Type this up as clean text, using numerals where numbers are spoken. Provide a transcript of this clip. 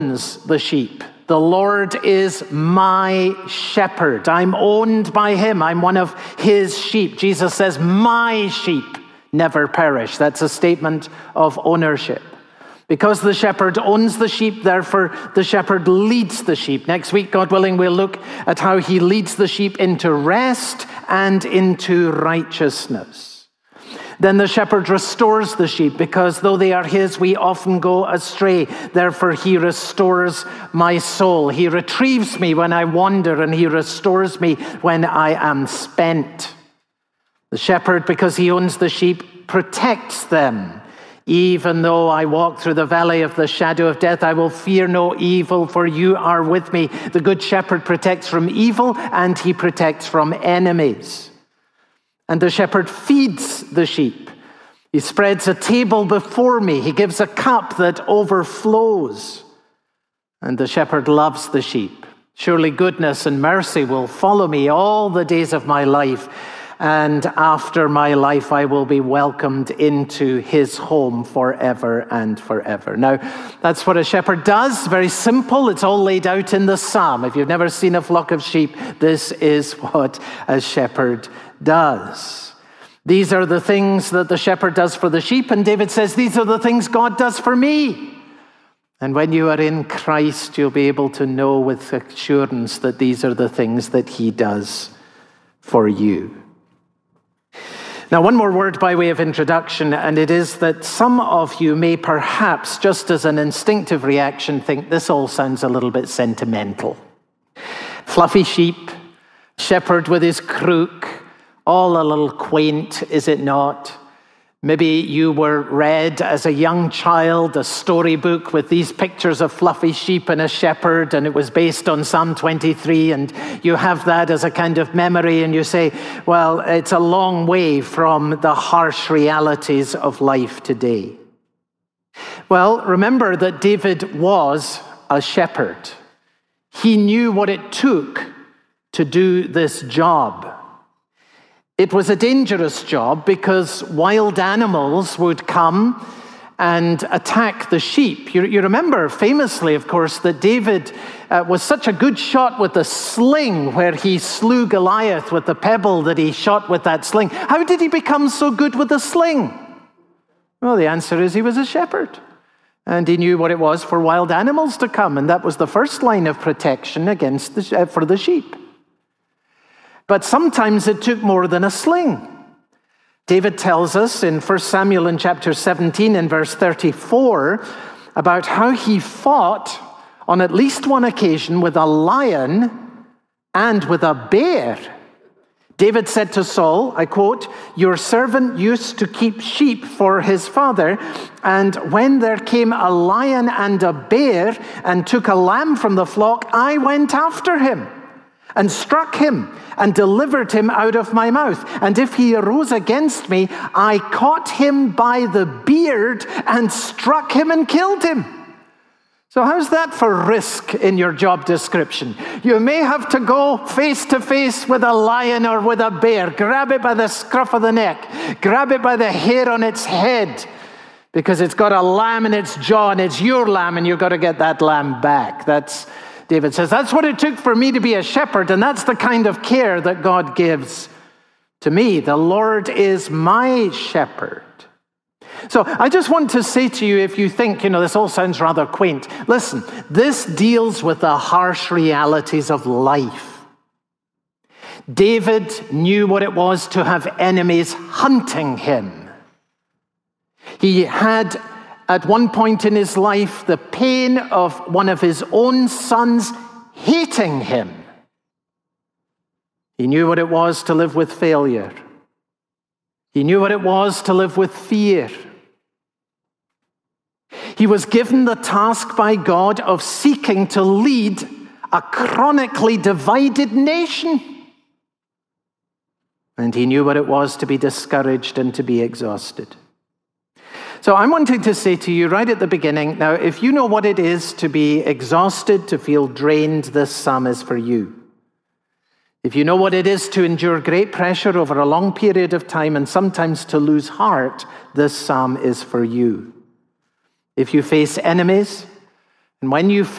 the sheep. The Lord is my shepherd. I'm owned by him. I'm one of his sheep. Jesus says, my sheep never perish. That's a statement of ownership. Because the shepherd owns the sheep, therefore the shepherd leads the sheep. Next week, God willing, we'll look at how he leads the sheep into rest and into righteousness. Then the shepherd restores the sheep, because though they are his, we often go astray. Therefore, he restores my soul. He retrieves me when I wander, and he restores me when I am spent. The shepherd, because he owns the sheep, protects them. Even though I walk through the valley of the shadow of death, I will fear no evil, for you are with me. The good shepherd protects from evil, and he protects from enemies. And the shepherd feeds the sheep. He spreads a table before me. He gives a cup that overflows. And the shepherd loves the sheep. Surely goodness and mercy will follow me all the days of my life. And after my life, I will be welcomed into his home forever and forever. Now, that's what a shepherd does. Very simple. It's all laid out in the psalm. If you've never seen a flock of sheep, this is what a shepherd does. These are the things that the shepherd does for the sheep. And David says, these are the things God does for me. And when you are in Christ, you'll be able to know with assurance that these are the things that he does for you. Now, one more word by way of introduction, and it is that some of you may perhaps, just as an instinctive reaction, think this all sounds a little bit sentimental. Fluffy sheep, shepherd with his crook, all a little quaint, is it not? Maybe you were read as a young child a storybook with these pictures of fluffy sheep and a shepherd, and it was based on Psalm 23, and you have that as a kind of memory, and you say, well, it's a long way from the harsh realities of life today. Well, remember that David was a shepherd. He knew what it took to do this job. It was a dangerous job because wild animals would come and attack the sheep. You remember famously, of course, that David was such a good shot with the sling where he slew Goliath with the pebble that he shot with that sling. How did he become so good with the sling? Well, the answer is he was a shepherd. And he knew what it was for wild animals to come. And that was the first line of protection against for the sheep. But sometimes it took more than a sling. David tells us in 1 Samuel in chapter 17 in verse 34 about how he fought on at least one occasion with a lion and with a bear. David said to Saul, I quote, "Your servant used to keep sheep for his father, and when there came a lion and a bear and took a lamb from the flock, I went after him and struck him and delivered him out of my mouth. And if he arose against me, I caught him by the beard and struck him and killed him." So how's that for risk in your job description? You may have to go face to face with a lion or with a bear, grab it by the scruff of the neck, grab it by the hair on its head, because it's got a lamb in its jaw and it's your lamb and you've got to get that lamb back. David says, that's what it took for me to be a shepherd, and that's the kind of care that God gives to me. The Lord is my shepherd. So I just want to say to you, if you think, this all sounds rather quaint, listen, this deals with the harsh realities of life. David knew what it was to have enemies hunting him. He had, at one point in his life, the pain of one of his own sons hating him. He knew what it was to live with failure. He knew what it was to live with fear. He was given the task by God of seeking to lead a chronically divided nation. And he knew what it was to be discouraged and to be exhausted. So I'm wanting to say to you right at the beginning, now, if you know what it is to be exhausted, to feel drained, this psalm is for you. If you know what it is to endure great pressure over a long period of time and sometimes to lose heart, this psalm is for you. If you face enemies, And when you